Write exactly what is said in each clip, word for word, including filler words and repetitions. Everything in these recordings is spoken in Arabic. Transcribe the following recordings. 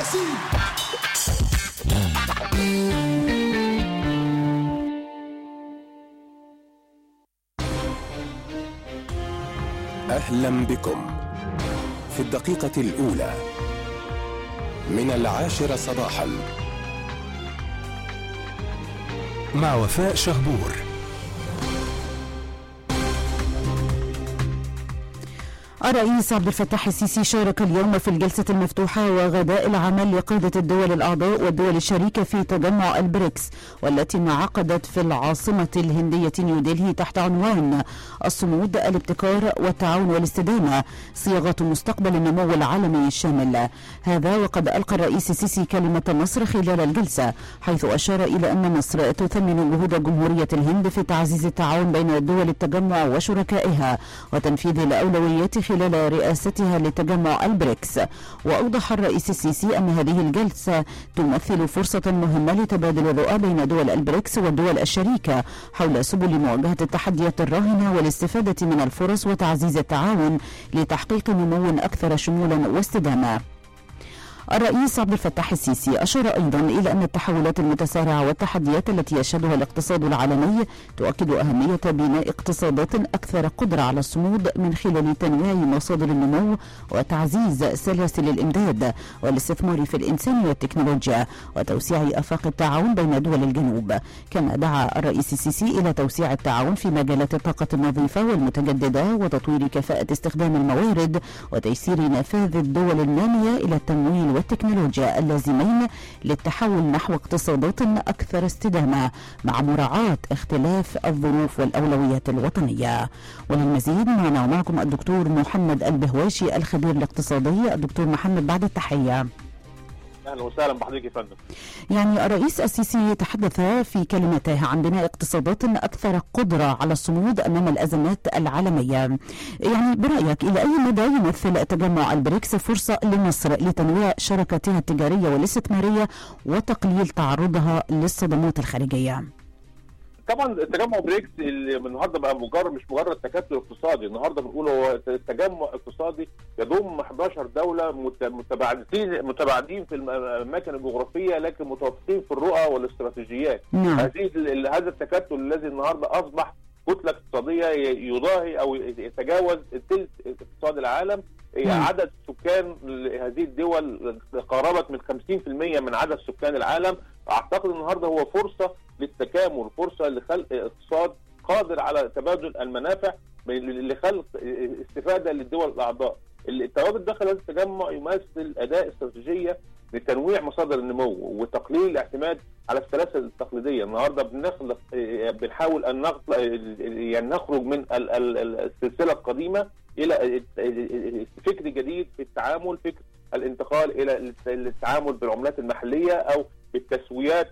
الثلاثين. أهلا بكم في الدقيقة الأولى من العاشرة صباحا مع وفاء شهبور. الرئيس عبد الفتاح السيسي شارك اليوم في الجلسة المفتوحة وغداء العمل لقادة الدول الأعضاء والدول الشريكة في تجمع البريكس، والتي انعقدت في العاصمة الهندية نيودلهي تحت عنوان الصمود، الابتكار والتعاون والاستدامة، صياغة مستقبل النمو العالمي الشامل. هذا وقد ألقى الرئيس السيسي كلمة مصر خلال الجلسة، حيث أشار إلى أن مصر تثمن جهود جمهورية الهند في تعزيز التعاون بين دول التجمع وشركائها وتنفيذ الأولويات خلال رئاستها لتجمع البريكس. وأوضح الرئيس السيسي أن هذه الجلسة تمثل فرصة مهمة لتبادل الرؤى بين دول البريكس والدول الشريكة حول سبل مواجهة التحديات الراهنة والاستفادة من الفرص وتعزيز التعاون لتحقيق نمو أكثر شمولا واستدامة. الرئيس عبد الفتاح السيسي أشار أيضا إلى أن التحولات المتسارعة والتحديات التي يشهدها الاقتصاد العالمي تؤكد أهمية بناء اقتصادات أكثر قدرة على الصمود من خلال تنويع مصادر النمو وتعزيز سلاسل الإمداد والاستثمار في الإنسان والتكنولوجيا وتوسيع آفاق التعاون بين دول الجنوب. كما دعا الرئيس السيسي إلى توسيع التعاون في مجالات الطاقة النظيفة والمتجددة وتطوير كفاءة استخدام الموارد وتيسير نفاذ الدول النامية إلى التمويل والتكنولوجيا اللازمين للتحول نحو اقتصادات أكثر استدامة مع مراعاة اختلاف الظروف والأولويات الوطنية. وللمزيد معنا ومعكم الدكتور محمد البهواشي الخبير الاقتصادي. الدكتور محمد، بعد التحية. اهلا وسهلا بحضرتك يا فندم. يعني الرئيس السيسي تحدث في كلمته عن بناء اقتصادات اكثر قدره على الصمود امام الازمات العالميه. يعني برايك الى اي مدى يمثل تجمع البريكس فرصه لمصر لتنويع شراكاتها التجاريه والاستثماريه وتقليل تعرضها للصدمات الخارجيه؟ طبعا تجمع بريكس اللي النهارده بقى مجرد مش مجرد تكتل اقتصادي، النهارده بنقول هو تجمع اقتصادي يضم احد عشر دوله متباعدين متباعدين في الاماكن الجغرافيه لكن متوافقين في الرؤى والاستراتيجيات. نعم. هذه هذا التكتل الذي النهارده اصبح كتله اقتصاديه يضاهي او يتجاوز ثلث اقتصاد العالم. نعم. عدد سكان هذه الدول قاربت من خمسين بالمئة من عدد سكان العالم. اعتقد النهارده هو فرصه للتكامل، فرصه لخلق اقتصاد قادر على تبادل المنافع، لخلق استفاده للدول الاعضاء. التواجد داخل هذا التجمع يمثل اداه استراتيجيه لتنويع مصادر النمو وتقليل الاعتماد على السلاسل التقليديه. النهارده بنخلق بنحاول ان نخلق يعني نخرج من السلسله القديمه الى فكر جديد في التعامل، فكر الانتقال الى التعامل بالعملات المحليه او بالتسويات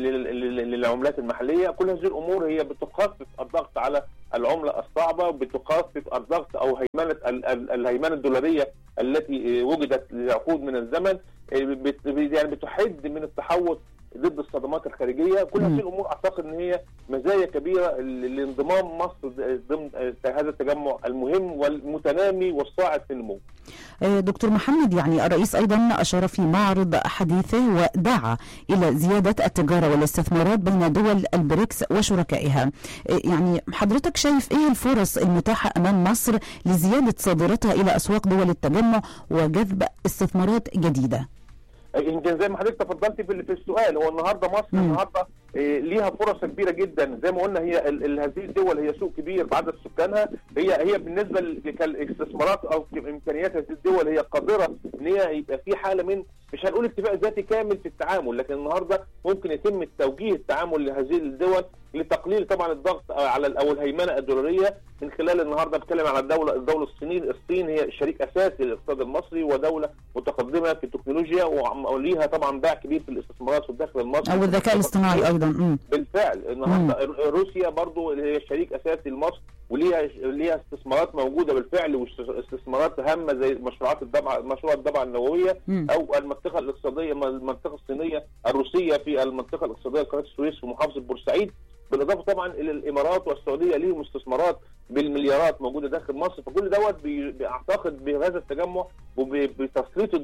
للعملات المحليه. كل هذه الامور هي بتخفف الضغط على العمله الصعبه، بتخفف الضغط او هيمنه الهيمنه الدولاريه التي وجدت لعقود من الزمن، يعني بتحد من التحوط ضد الصدمات الخارجيه. كل هذه الامور اعتقد ان هي مزايا كبيره لانضمام مصر ضمن هذا التجمع المهم والمتنامي والصاعد في النمو. دكتور محمد، يعني الرئيس ايضا اشار في معرض حديثه ودعا الى زياده التجاره والاستثمارات بين دول البريكس وشركائها. يعني حضرتك شايف ايه الفرص المتاحه امام مصر لزياده صادراتها الى اسواق دول التجمع وجذب استثمارات جديده؟ يمكن زي ما حضرتك تفضلتي في السؤال، هو النهارده مصر م. النهارده ليها فرص كبيره جدا. زي ما قلنا هي هذه الدول هي سوق كبير بعدد سكانها، هي هي بالنسبه للاستثمارات او امكانيات هذه الدول هي قادره ان هي يبقى في حاله من مش هنقول اكتفاء ذاتي كامل في التعامل، لكن النهارده ممكن يتم توجيه التعامل لهذه الدول لتقليل طبعا الضغط على او الهيمنه الدولاريه من خلال النهارده بتكلم على الدوله الدوله الصينيه. الصين هي شريك اساسي للاقتصاد المصري ودوله متقدمه في التكنولوجيا وليها طبعا باع كبير في الاستثمارات في الداخل المصري او الذكاء الاصطناعي ايضا. مم. بالفعل النهارده روسيا برضو هي شريك اساسي لمصر وليها ليها استثمارات موجوده بالفعل واستثمارات هامه زي مشروعات الضبعه مشروع الضبعه النوويه م. او المنطقه الاقتصاديه المنطقه الصينيه الروسيه في المنطقه الاقتصاديه قناه السويس في محافظه بورسعيد، بالاضافه طبعا الى الامارات والسعوديه ليهم استثمارات بالمليارات موجوده داخل مصر. فكل دوت اعتقد بهذا التجمع وبتسليط الضوء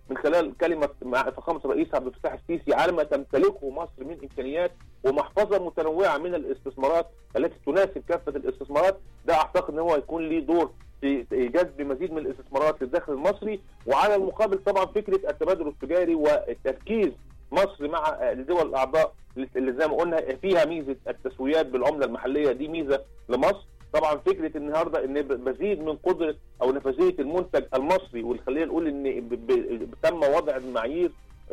من خلال كلمه مع فخامه الرئيس عبد الفتاح السيسي على ما تمتلكه مصر من امكانيات ومحفظه متنوعه من الاستثمارات التي تناسب كافه الاستثمارات. ده اعتقد ان هو هيكون ليه دور في جذب مزيد من الاستثمارات للداخل المصري. وعلى المقابل طبعا فكره التبادل التجاري والتركيز مصر مع الدول الاعضاء اللي زي ما قلنا فيها ميزه التسويات بالعمله المحليه، دي ميزه لمصر. طبعا فكره النهارده ان مزيد من قدره او نفاذيه المنتج المصري، وخلينا نقول ان تم وضع المعايير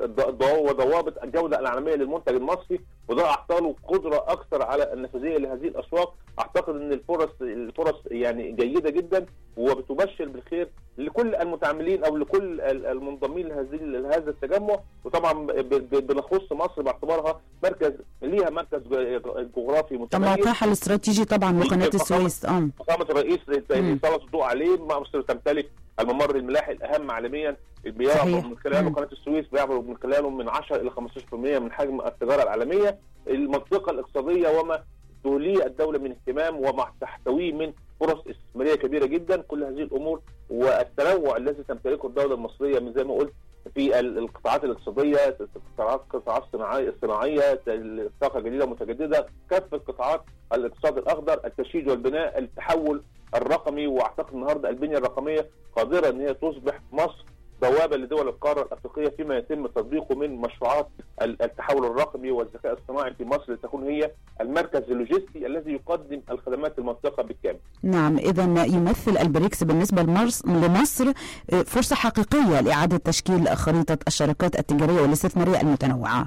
وضوابط الجوده العالميه للمنتج المصري، وده اعطى له قدره اكثر على النفاذيه لهذه الاسواق. اعتقد ان الفرص الفرص يعني جيده جدا وبتبشر بالخير لكل المتعاملين او لكل المنضمين لهذه لهذا التجمع. وطبعا بنخص مصر باعتبارها مركز ليها مركز جغرافي متميز، موقعها الاستراتيجي طبعا وقناه السويس. اه فخامه الرئيس سلط الضوء عليه. مصر تمتلك الممر الملاحي الاهم عالميا، بيعبر من خلاله قناه السويس، بيعبر من خلاله من عشرة الى خمستاشر بالمئة من حجم التجاره العالميه. المنطقه الاقتصاديه وما توليه الدوله من اهتمام وما تحتويه من فرص استثماريه كبيره جدا، كل هذه الامور والتنوع الذي تمتلكه الدوله المصريه من زي ما قلت في القطاعات الاقتصاديه، القطاعات الصناعيه، الطاقه الجديده المتجدده، كافه قطاعات الاقتصاد الاخضر، التشييد والبناء، التحول الرقمي. واعتقد النهارده البنيه الرقميه قادره ان هي تصبح مصر بوابه لدول القاره الافريقيه فيما يتم تطبيقه من مشروعات التحول الرقمي والذكاء الصناعي في مصر، لتكون هي المركز اللوجستي الذي يقدم الخدمات للمنطقه بالكامل. نعم، اذا يمثل البريكس بالنسبه لمصر فرصه حقيقيه لاعاده تشكيل خريطه الشراكات التجاريه والاستثماريه المتنوعه.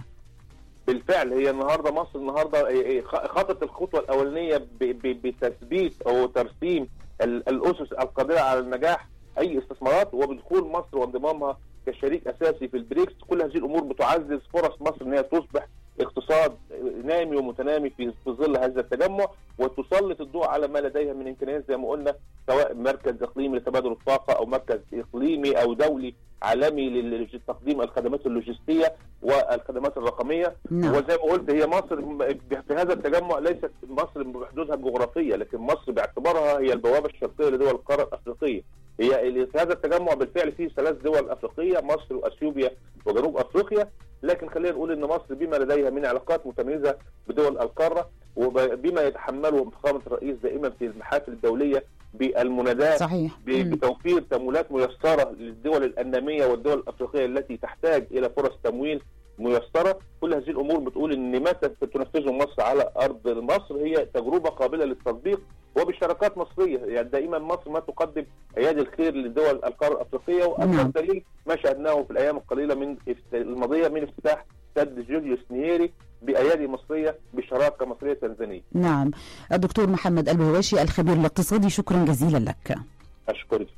بالفعل هي النهارده مصر النهارده خطت الخطوه الاولانيه بتثبيت او ترسيم الاسس القادره على النجاح اي استثمارات، وبدخول مصر وانضمامها كشريك اساسي في البريكس. كل هذه الامور بتعزز فرص مصر ان هي تصبح اقتصاد نامي ومتنامي في ظل هذا التجمع، وتسلط الضوء على ما لديها من امكانيات زي ما قلنا، سواء مركز اقليمي لتبادل الطاقه او مركز اقليمي او دولي عالمي لتقديم الخدمات اللوجستيه والخدمات الرقميه. نعم. وزي ما قلت هي مصر في هذا التجمع ليست مصر بحدودها الجغرافيه، لكن مصر باعتبارها هي البوابه الشرقيه لدول القاره الافريقيه. هي في هذا التجمع بالفعل فيه ثلاث دول افريقيه، مصر واثيوبيا وجنوب افريقيا، لكن خلينا نقول ان مصر بما لديها من علاقات متميزه بدول القاره وبما يتحمله فخامه الرئيس دائما في المحافل الدوليه بالمنادات صحيح. بتوفير تمويلات ميسره للدول الناميه والدول الافريقيه التي تحتاج الى فرص تمويل ميسره. كل هذه الامور بتقول ان ما تنفذه مصر على ارض مصر هي تجربه قابله للتطبيق وبشراكات مصريه. يعني دائما مصر ما تقدم ايادي الخير لدول القاره الافريقيه، واكثر دليل ما شاهدناه في الايام القليله من الماضيه من افتتاح سد جوليوس نييري بايادي مصريه بشراكه مصريه تنزانيه. نعم، الدكتور محمد البهواشي الخبير الاقتصادي، شكرا جزيلا لك. اشكرك.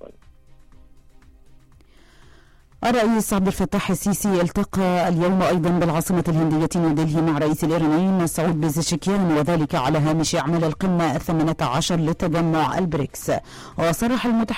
الرئيس عبد الفتاح السيسي التقى اليوم أيضا بالعاصمة الهندية نيودلهي مع رئيس الإيراني مسعود بيزشكيان، وذلك على هامش أعمال القمة الثامنة عشر لتجمع البريكس. وصرح المتحدث